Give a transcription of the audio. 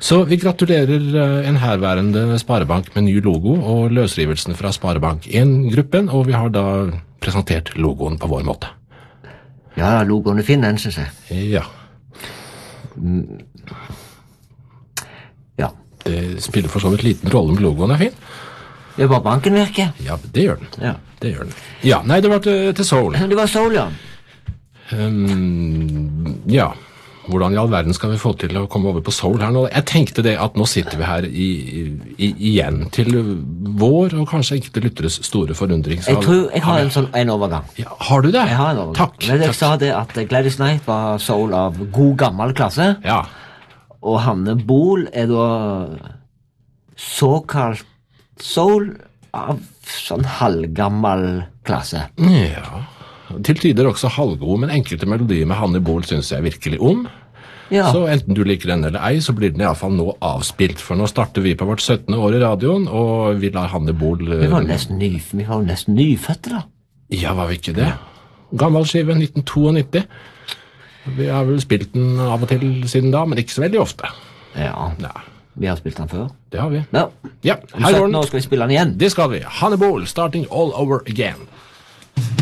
Så vi gratulerer en herværende Sparebank med ny logo og løsrivelsen fra Sparebank 1-gruppen, og vi har da presentert logoen på vår måte. Ja, logoen er fin, den, synes jeg. Ja. Ja. Det spiller for så vidt liten rolle om logoen er fin. Det var banken virker. Ja, det gjør den. Ja. Det gjør den. Ja, nei, det var til Soul. Det var Soul, ja. Ja, hvordan i all verden skal vi få til å komme over på Soul her nå? Jeg tenkte det at nå sitter vi her igjen til vår og kanskje ikke til lytteres store forundring. Jeg tror jeg har en overgang. Ja, har du det? Jeg har en overgang. Takk. Men jeg sa det at Gladys Knight var Soul av god gammel klasse, Ja. og Hanne Bol er da såkalt Soul av sånn halvgammel klasse. Ja, til tider også halvgod, men enkelte melodier med Hanne Bol synes jeg virkelig om. Ja. Så enten du liker den eller ei, så blir den i alle fall nå avspilt, for nå starter vi på vårt 17. år i radioen, og vi lar Hanne Bol... Vi var jo nesten nyfødte da. Ja, var vi ikke det? Gammel skive, 1992. Vi har vel spilt den av og til siden da, men ikke så veldig ofte. Ja, Ja, vi har spilt den før. det har vi. Ja, Ja, om her går 17 år den. skal vi spille den igjen. Det skal vi. Hanne Bol, starting all over again.